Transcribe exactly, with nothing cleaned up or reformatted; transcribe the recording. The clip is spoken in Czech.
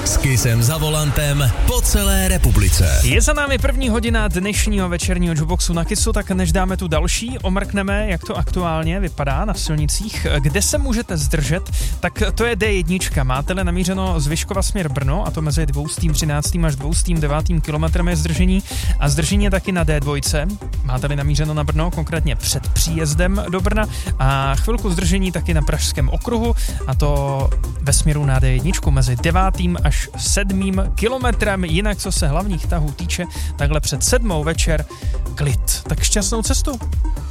S Kissem za volantem po celé republice. Je za námi první hodina dnešního večerního Juboxu na Kissu, tak než dáme tu další, omrkneme, jak to aktuálně vypadá na silnicích. Kde se můžete zdržet, tak to je dé jedna. Máte-li namířeno z Vyškova směr Brno, a to mezi dvoustým třináctým až dvoustým devátým kilometrem je zdržení, a zdržení je taky na dé dva. Máte-li namířeno na Brno, konkrétně před příjezdem do Brna, a chvilku zdržení taky na Pražském okruhu, a to ve směru na dé jedna mezi devátým až sedmým kilometrem. Jinak, co se hlavních tahů týče, takhle před sedmou večer klid. Tak šťastnou cestu.